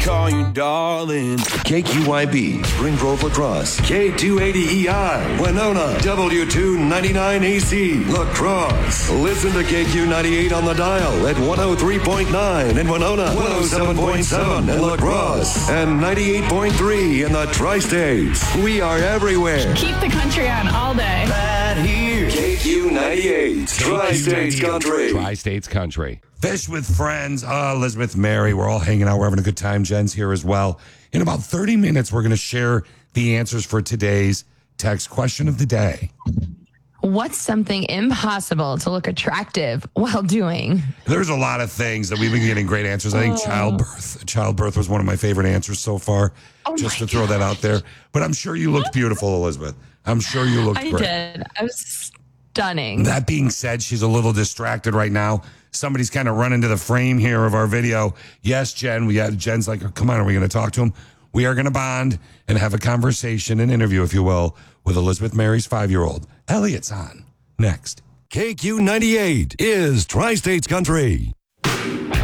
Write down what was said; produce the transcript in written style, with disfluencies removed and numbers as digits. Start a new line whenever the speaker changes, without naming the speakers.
Call you darling.
KQYB, Spring Grove Lacrosse, K280EI, Winona, W299AC, Lacrosse. Listen to KQ98 on the dial at 103.9 in Winona, 107.7 in Lacrosse, and 98.3 in the Tri-States. We are everywhere.
Keep the country on all day.
Right here. KQ98, Tri-States Country.
Tri-States Country. Fish with Friends, Elizabeth, Mary, we're all hanging out. We're having a good time. Jen's here as well. In about 30 minutes, we're going to share the answers for today's text question of the day.
What's something impossible to look attractive while doing?
There's a lot of things that we've been getting great answers. I think childbirth was one of my favorite answers so far, just to throw that out there. But I'm sure you looked beautiful, Elizabeth. I'm sure you looked great.
I did. I was stunning.
That being said, she's a little distracted right now. Somebody's kind of run into the frame here of our video. Yes, Jen. Jen's like, come on, are we going to talk to him? We are going to bond and have a conversation, an interview, if you will, with Elizabeth Mary's 5-year-old. Elliot's on next.
KQ98 is Tri-States Country.